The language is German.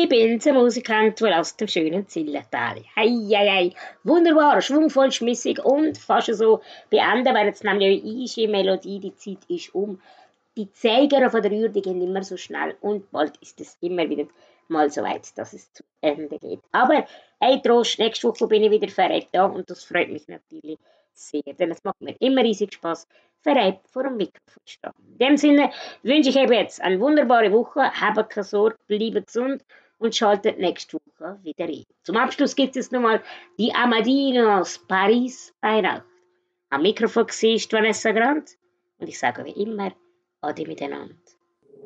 Ich bin's, ein Musikant aus dem schönen Zillertal. Hei, hei, hei. Wunderbar, schwungvoll, schmissig und fast so beenden, weil jetzt nämlich eine Melodie, die Zeit ist um. Die Zeiger von der Uhr, die gehen immer so schnell und bald ist es immer wieder mal so weit, dass es zu Ende geht. Aber hey, Trost, nächste Woche bin ich wieder verrät da und das freut mich natürlich sehr, denn es macht mir immer riesig Spaß, verrät vor dem Mikrofon zu stehen. In dem Sinne wünsche ich eben jetzt eine wunderbare Woche, habt keine Sorge, bleibt gesund und schaltet nächste Woche wieder ein. Zum Abschluss gibt es nochmal die Amadinos Paris bei Nacht. Am Mikrofon ist Vanessa Grant und ich sage wie immer, Ade miteinander.